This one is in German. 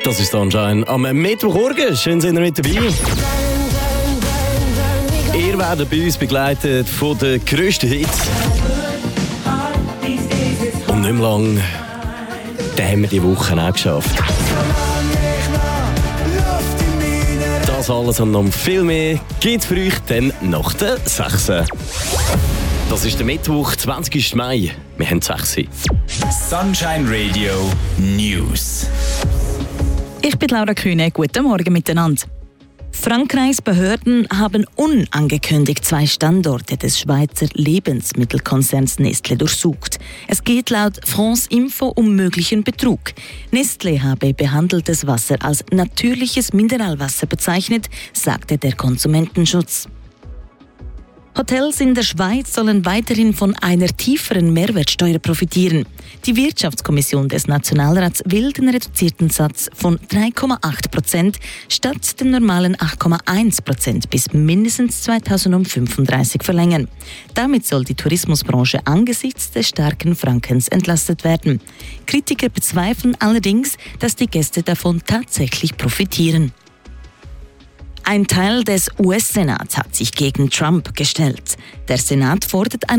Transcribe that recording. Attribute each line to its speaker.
Speaker 1: Das ist Sunshine am Mittwochmorgen. Schön, sind ihr mit dabei. Ihr werdet bei uns begleitet von den grössten Hits. Und nicht mehr lang, den haben wir die Woche auch geschafft. Das alles und noch viel mehr gibt es für euch dann nach der 6. Das ist der Mittwoch, 20. Mai. Wir haben 6.
Speaker 2: Sunshine Radio News.
Speaker 3: Ich bin Laura Kühne. Guten Morgen miteinander. Frankreichs Behörden haben unangekündigt 2 Standorte des Schweizer Lebensmittelkonzerns Nestlé durchsucht. Es geht laut France Info um möglichen Betrug. Nestlé habe behandeltes Wasser als natürliches Mineralwasser bezeichnet, sagte der Konsumentenschutz. Hotels in der Schweiz sollen weiterhin von einer tieferen Mehrwertsteuer profitieren. Die Wirtschaftskommission des Nationalrats will den reduzierten Satz von 3,8% statt den normalen 8,1% bis mindestens 2035 verlängern. Damit soll die Tourismusbranche angesichts des starken Frankens entlastet werden. Kritiker bezweifeln allerdings, dass die Gäste davon tatsächlich profitieren. Ein Teil des US-Senats hat sich gegen Trump gestellt. Der Senat fordert